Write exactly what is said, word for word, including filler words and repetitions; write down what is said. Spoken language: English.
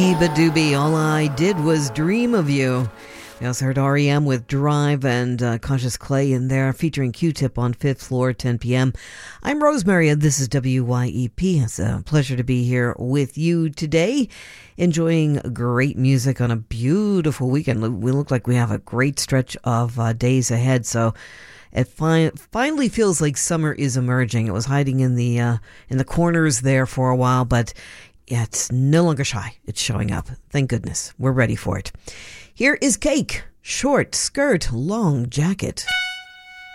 Doobie, all I did was dream of you. We also heard R E M with Drive and uh, Cautious Clay in there, featuring Q-Tip on Fifth Floor, ten p.m. I'm Rosemary, and this is W Y E P. It's a pleasure to be here with you today, enjoying great music on a beautiful weekend. We look like we have a great stretch of uh, days ahead, so it fi- finally feels like summer is emerging. It was hiding in the uh, in the corners there for a while, but yeah, it's no longer shy. It's showing up. Thank goodness. We're ready for it. Here is Cake. Short skirt, long jacket.